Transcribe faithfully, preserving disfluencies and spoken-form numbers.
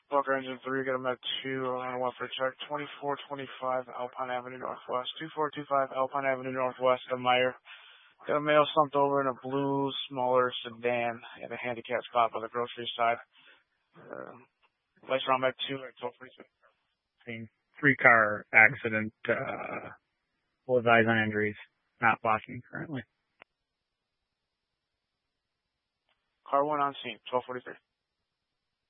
Walker engine three, got him at two, on one for check, twenty-four twenty-five Alpine Avenue Northwest, two four two five Alpine Avenue Northwest, a Meyer. Got a male slumped over in a blue, smaller sedan at a handicap spot by the grocery side. Uh, lights around at two at twelve forty-six. Three car accident, uh, full of eyes on injuries, not watching currently. Car one on scene, twelve forty-three.